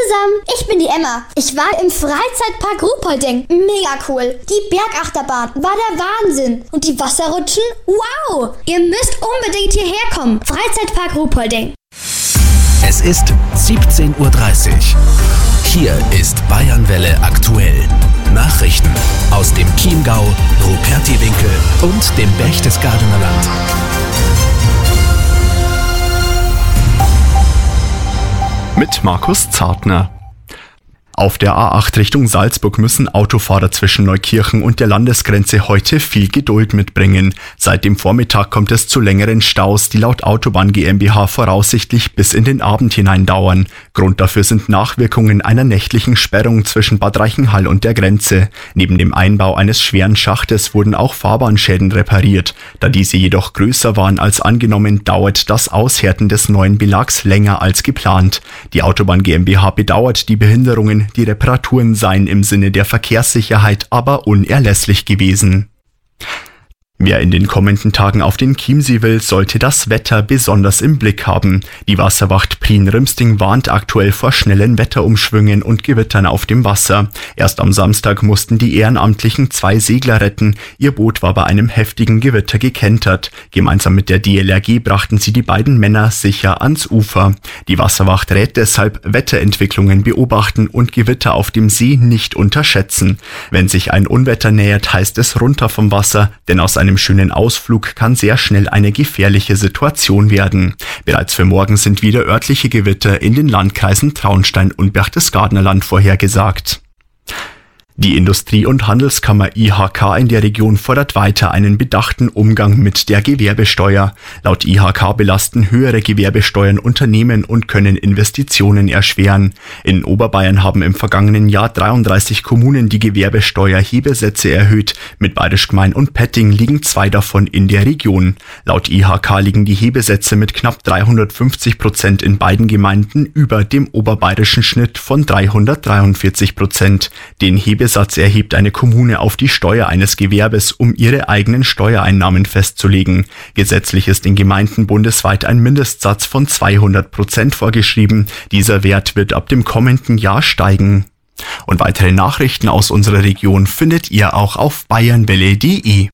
zusammen, ich bin die Emma. Ich war im Freizeitpark Ruhpolding. Mega cool. Die Bergachterbahn war der Wahnsinn. Und die Wasserrutschen? Wow! Ihr müsst unbedingt hierher kommen. Freizeitpark Ruhpolding. Es ist 17:30 Uhr. Hier ist Bayernwelle aktuell. Nachrichten aus dem Chiemgau, Rupertiwinkel und dem Berchtesgadener Land. Mit Markus Zartner. Auf der A8 Richtung Salzburg müssen Autofahrer zwischen Neukirchen und der Landesgrenze heute viel Geduld mitbringen. Seit dem Vormittag kommt es zu längeren Staus, die laut Autobahn GmbH voraussichtlich bis in den Abend hinein dauern. Grund dafür sind Nachwirkungen einer nächtlichen Sperrung zwischen Bad Reichenhall und der Grenze. Neben dem Einbau eines schweren Schachtes wurden auch Fahrbahnschäden repariert. Da diese jedoch größer waren als angenommen, dauert das Aushärten des neuen Belags länger als geplant. Die Autobahn GmbH bedauert die Behinderungen. Die Reparaturen seien im Sinne der Verkehrssicherheit aber unerlässlich gewesen. Wer in den kommenden Tagen auf den Chiemsee will, sollte das Wetter besonders im Blick haben. Die Wasserwacht Prien-Rimsting warnt aktuell vor schnellen Wetterumschwüngen und Gewittern auf dem Wasser. Erst am Samstag mussten die Ehrenamtlichen 2 Segler retten. Ihr Boot war bei einem heftigen Gewitter gekentert. Gemeinsam mit der DLRG brachten sie die beiden Männer sicher ans Ufer. Die Wasserwacht rät deshalb, Wetterentwicklungen beobachten und Gewitter auf dem See nicht unterschätzen. Wenn sich ein Unwetter nähert, heißt es runter vom Wasser, denn aus einem schönen Ausflug kann sehr schnell eine gefährliche Situation werden. Bereits für morgen sind wieder örtliche Gewitter in den Landkreisen Traunstein und Berchtesgadener Land vorhergesagt. Die Industrie- und Handelskammer IHK in der Region fordert weiter einen bedachten Umgang mit der Gewerbesteuer. Laut IHK belasten höhere Gewerbesteuern Unternehmen und können Investitionen erschweren. In Oberbayern haben im vergangenen Jahr 33 Kommunen die Gewerbesteuerhebesätze erhöht. Mit Bayerisch Gmein und Petting liegen 2 davon in der Region. Laut IHK liegen die Hebesätze mit knapp 350% in beiden Gemeinden über dem oberbayerischen Schnitt von 343%. Den Hebesatz erhebt eine Kommune auf die Steuer eines Gewerbes, um ihre eigenen Steuereinnahmen festzulegen. Gesetzlich ist in Gemeinden bundesweit ein Mindestsatz von 200% vorgeschrieben. Dieser Wert wird ab dem kommenden Jahr steigen. Und weitere Nachrichten aus unserer Region findet ihr auch auf bayernwelle.de.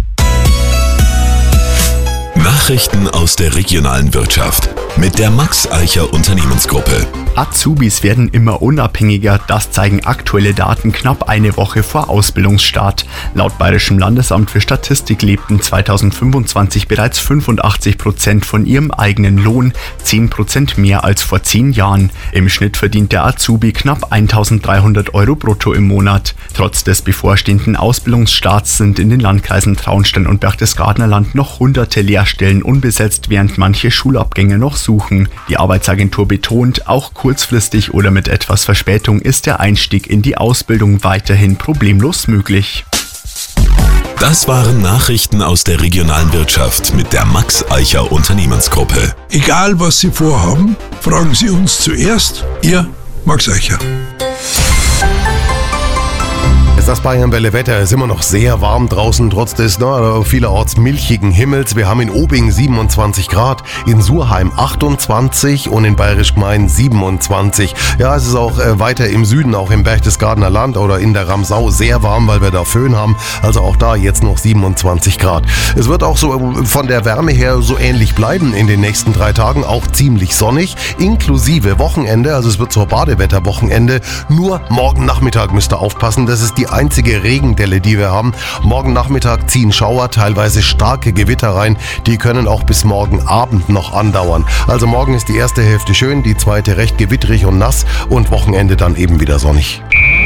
Nachrichten aus der regionalen Wirtschaft mit der Max Eicher Unternehmensgruppe. Azubis werden immer unabhängiger, das zeigen aktuelle Daten knapp eine Woche vor Ausbildungsstart. Laut Bayerischem Landesamt für Statistik lebten 2025 bereits 85% von ihrem eigenen Lohn, 10% mehr als vor 10 Jahren. Im Schnitt verdient der Azubi knapp 1.300 € brutto im Monat. Trotz des bevorstehenden Ausbildungsstarts sind in den Landkreisen Traunstein und Berchtesgadener Land noch hunderte Lehrstellen unbesetzt, während manche Schulabgänger noch suchen. Die Arbeitsagentur betont, auch kurzfristig oder mit etwas Verspätung ist der Einstieg in die Ausbildung weiterhin problemlos möglich. Das waren Nachrichten aus der regionalen Wirtschaft mit der Max Eicher Unternehmensgruppe. Egal was Sie vorhaben, fragen Sie uns zuerst. Ihr Max Eicher. Das Bayernwelle Wetter ist immer noch sehr warm draußen, trotz des vielerorts milchigen Himmels. Wir haben in Obing 27 Grad, in Surheim 28 und in Bayerisch Gmein 27. Ja, es ist auch weiter im Süden, auch im Berchtesgadener Land oder in der Ramsau sehr warm, weil wir da Föhn haben. Also auch da jetzt noch 27 Grad. Es wird auch so von der Wärme her so ähnlich bleiben in den nächsten 3 Tagen, auch ziemlich sonnig, inklusive Wochenende. Also es wird so Badewetterwochenende. Nur morgen Nachmittag müsst ihr aufpassen, das ist die einzige Regendelle, die wir haben. Morgen Nachmittag ziehen Schauer, teilweise starke Gewitter rein. Die können auch bis morgen Abend noch andauern. Also morgen ist die erste Hälfte schön, die zweite recht gewitterig und nass und Wochenende dann eben wieder sonnig.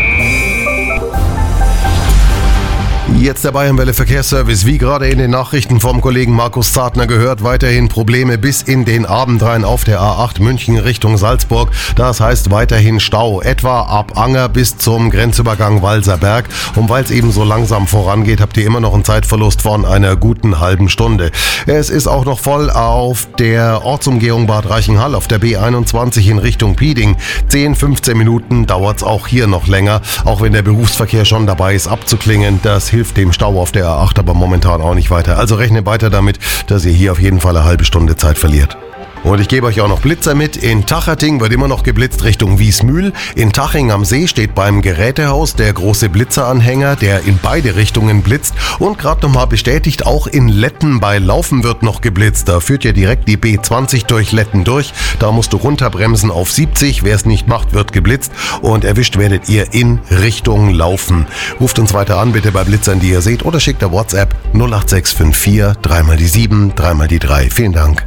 Jetzt der Bayernwelle Verkehrsservice. Wie gerade in den Nachrichten vom Kollegen Markus Zartner gehört, weiterhin Probleme bis in den Abend rein auf der A8 München Richtung Salzburg. Das heißt weiterhin Stau, etwa ab Anger bis zum Grenzübergang Walserberg. Und weil es eben so langsam vorangeht, habt ihr immer noch einen Zeitverlust von einer guten halben Stunde. Es ist auch noch voll auf der Ortsumgehung Bad Reichenhall auf der B21 in Richtung Pieding. 10-15 Minuten dauert es auch hier noch länger, auch wenn der Berufsverkehr schon dabei ist abzuklingen. Das hilft dem Stau auf der A8 aber momentan auch nicht weiter. Also rechne weiter damit, dass ihr hier auf jeden Fall eine halbe Stunde Zeit verliert. Und ich gebe euch auch noch Blitzer mit. In Tachating wird immer noch geblitzt Richtung Wiesmühl. In Taching am See steht beim Gerätehaus der große Blitzeranhänger, der in beide Richtungen blitzt. Und gerade nochmal bestätigt, auch in Letten bei Laufen wird noch geblitzt. Da führt ja direkt die B20 durch Letten durch. Da musst du runterbremsen auf 70. Wer es nicht macht, wird geblitzt. Und erwischt werdet ihr in Richtung Laufen. Ruft uns weiter an, bitte bei Blitzern, die ihr seht. Oder schickt der WhatsApp 08654 3 mal die 7, 3 mal die 3. Vielen Dank.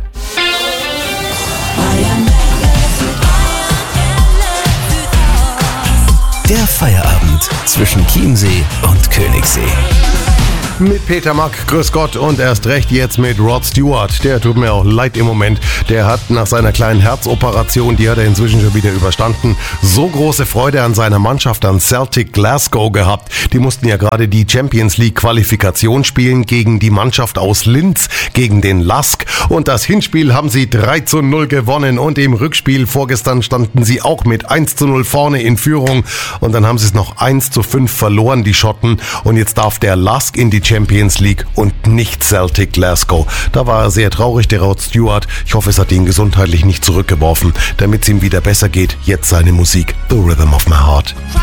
Der Feierabend zwischen Chiemsee und Königssee. Mit Peter Mack, grüß Gott, und erst recht jetzt mit Rod Stewart. Der tut mir auch leid im Moment. Der hat nach seiner kleinen Herzoperation, die hat er inzwischen schon wieder überstanden, so große Freude an seiner Mannschaft, an Celtic Glasgow gehabt. Die mussten ja gerade die Champions League Qualifikation spielen gegen die Mannschaft aus Linz, gegen den LASK. Und das Hinspiel haben sie 3:0 gewonnen und im Rückspiel vorgestern standen sie auch mit 1:0 vorne in Führung. Und dann haben sie es noch 1:5 verloren, die Schotten. Und jetzt darf der LASK in die Champions League und nicht Celtic Glasgow. Da war er sehr traurig, der Rod Stewart. Ich hoffe, es hat ihn gesundheitlich nicht zurückgeworfen, damit es ihm wieder besser geht. Jetzt seine Musik, The Rhythm of My Heart.